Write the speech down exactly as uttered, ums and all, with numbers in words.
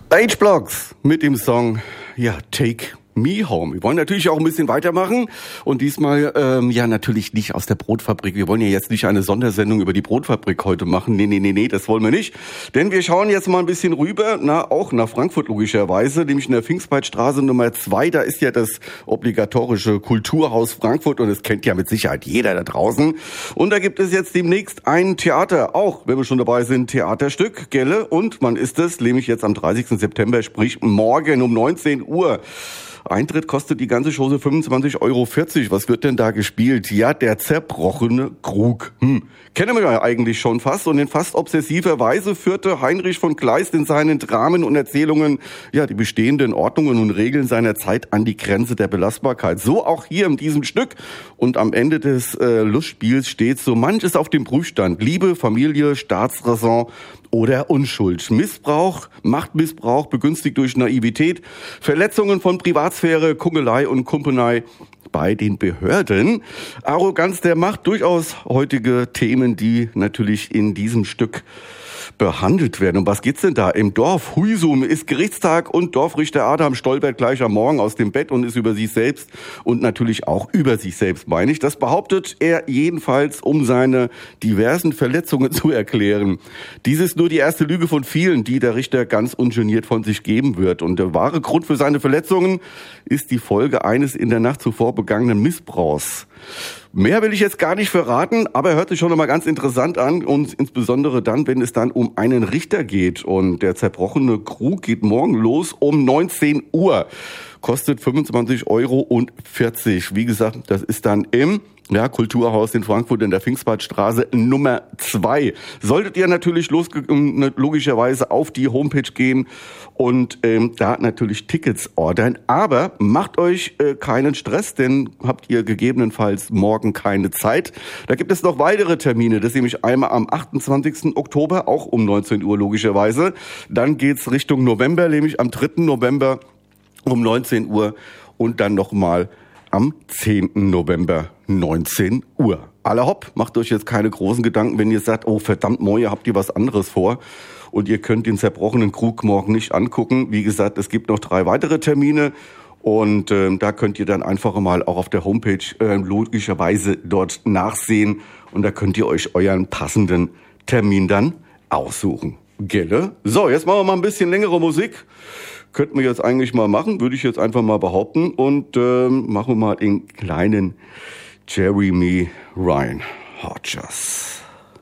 H-Blocks mit dem Song, ja, Take Me Home. Wir wollen natürlich auch ein bisschen weitermachen und diesmal ähm, ja natürlich nicht aus der Brotfabrik. Wir wollen ja jetzt nicht eine Sondersendung über die Brotfabrik heute machen. Nee, nee, nee, nee, das wollen wir nicht. Denn wir schauen jetzt mal ein bisschen rüber, na auch nach Frankfurt logischerweise, nämlich in der Pfingstweidstraße Nummer zwei. Da ist ja das obligatorische Kulturhaus Frankfurt und das kennt ja mit Sicherheit jeder da draußen. Und da gibt es jetzt demnächst ein Theater, auch wenn wir schon dabei sind, Theaterstück, gelle? Und man ist es, nämlich jetzt am dreißigsten September, sprich morgen um neunzehn Uhr. Eintritt kostet die ganze Chose fünfundzwanzig Euro vierzig. Was wird denn da gespielt? Ja, der zerbrochene Krug. Hm. Kennen wir ja eigentlich schon fast. Und in fast obsessiver Weise führte Heinrich von Kleist in seinen Dramen und Erzählungen ja die bestehenden Ordnungen und Regeln seiner Zeit an die Grenze der Belastbarkeit. So auch hier in diesem Stück. Und am Ende des äh, Lustspiels steht so manches auf dem Prüfstand. Liebe, Familie, Staatsräson oder Unschuld. Missbrauch, Machtmissbrauch, begünstigt durch Naivität, Verletzungen von Privatsphäre, Kungelei und Kumpenei bei den Behörden. Arroganz der Macht, durchaus heutige Themen, die natürlich in diesem Stück behandelt werden. Um was geht's denn da? Im Dorf Huisum ist Gerichtstag und Dorfrichter Adam stolpert gleich am Morgen aus dem Bett und ist über sich selbst und natürlich auch über sich selbst, meine ich. Das behauptet er jedenfalls, um seine diversen Verletzungen zu erklären. Dies ist nur die erste Lüge von vielen, die der Richter ganz ungeniert von sich geben wird. Und der wahre Grund für seine Verletzungen ist die Folge eines in der Nacht zuvor begangenen Missbrauchs. Mehr will ich jetzt gar nicht verraten, aber er hört sich schon einmal ganz interessant an und insbesondere dann, wenn es dann um einen Richter geht. Und der zerbrochene Krug geht morgen los um neunzehn Uhr. Kostet fünfundzwanzig Euro vierzig. Wie gesagt, das ist dann im ja, Kulturhaus in Frankfurt in der Pfingstweidstraße Nummer zwei. Solltet ihr natürlich los, logischerweise auf die Homepage gehen und ähm, da natürlich Tickets ordern. Aber macht euch äh, keinen Stress, denn habt ihr gegebenenfalls morgen keine Zeit. Da gibt es noch weitere Termine. Das ist nämlich einmal am achtundzwanzigsten Oktober, auch um neunzehn Uhr logischerweise. Dann geht's Richtung November, nämlich am dritten November um neunzehn Uhr und dann nochmal am zehnten November neunzehn Uhr. Alle hopp, macht euch jetzt keine großen Gedanken, wenn ihr sagt, oh verdammt, Moje, habt ihr was anderes vor und ihr könnt den zerbrochenen Krug morgen nicht angucken. Wie gesagt, es gibt noch drei weitere Termine und äh, da könnt ihr dann einfach mal auch auf der Homepage äh, logischerweise dort nachsehen und da könnt ihr euch euren passenden Termin dann aussuchen. Gelle? So, jetzt machen wir mal ein bisschen längere Musik. Könnten wir jetzt eigentlich mal machen, würde ich jetzt einfach mal behaupten. Und ähm, machen wir mal den kleinen Jeremy Ryan Hodges.